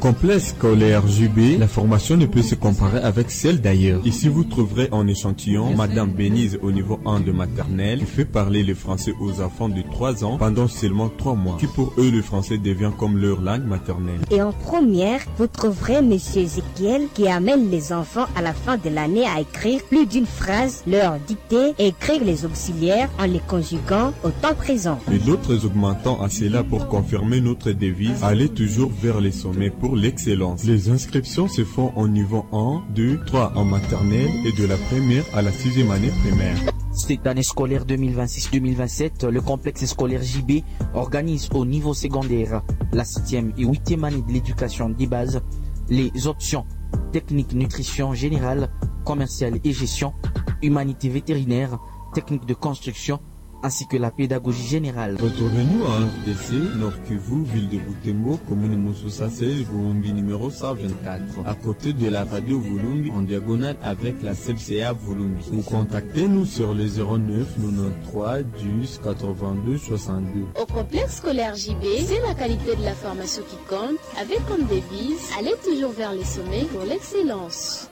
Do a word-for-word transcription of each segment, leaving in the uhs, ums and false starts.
complexe scolaire J B, la formation ne peut se comparer avec celle d'ailleurs. Ici, vous trouverez en échantillon Madame Bénise au niveau un de maternelle qui fait parler le français aux enfants de trois ans pendant seulement trois mois, qui pour eux le français devient comme leur langue maternelle. Et en première, vous trouverez Monsieur Ezekiel qui amène les enfants à la fin de l'année à écrire plus d'une phrase, leur dicter et écrire les auxiliaires en les conjuguant au temps présent. Et d'autres augmentant à cela pour confirmer notre devise, aller toujours vers les sommets pour l'excellence. Les inscriptions se font au niveau un, deux, trois en maternelle et de la première à la sixième année primaire. Cette année scolaire deux mille vingt-six deux mille vingt-sept, le complexe scolaire J B organise au niveau secondaire la septième et huitième année de l'éducation des bases, les options technique nutrition générale, commerciale et gestion, humanité vétérinaire, technique de construction, ainsi que la pédagogie générale. Retrouvez-nous à R D C, Nord Kivu, ville de Butembo, commune Moussoussa seize, Volumbi numéro cent vingt-quatre, à côté de la radio Volumbi, en diagonale avec la C L C A Volumbi. Vous contactez-nous sur le zéro neuf quatre-vingt-treize dix quatre-vingt-deux soixante-deux. Au complexe scolaire J B, c'est la qualité de la formation qui compte, avec comme devise, aller toujours vers les sommets pour l'excellence.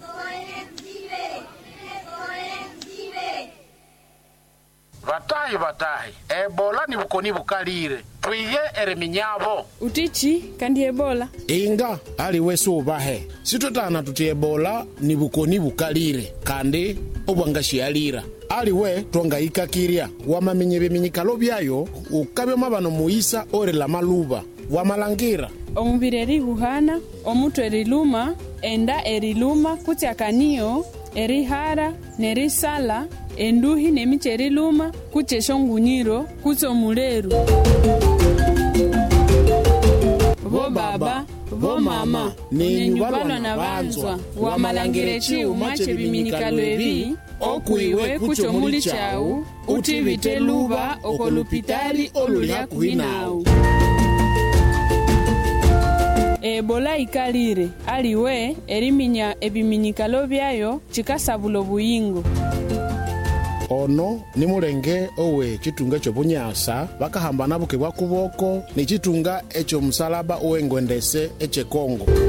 Batahi batahi, Ebola ni bukoni bukalire, tuiye ere minyabo. Utichi, kandi Ebola? Inga, ali wesu ubahe. Situtana tuti Ebola ni bukoni bukalire, kandi obwangashi alira. Ali we, tuanga ikakiria, wamamenye beminyikalo byayo, ukabe mabano muisa ore la maluba, wamalangira. Omubiri erihuhana, omutu eriluma, enda eriluma, kutiakaniyo, erihara, nerisala, enduhi nemiche eriluma, kuche shongunyiro, kucho muleru. Bo baba, bo mama, ni nyubalwa na banzwa, wamalangire chiu mache biminikalo ebi, okuiwe kucho muli chau, utivite luba, okolupitali olulia kuhinau. Ebola ikalire, aliwe, eriminya ebiminikalo byayo, chikasabulo buyingo. Ono ni mulenge owe chitunga chobunyasa bakahamba nabuke bwa kuboko ni chitunga echo musalaba owengwendese eche Kongo.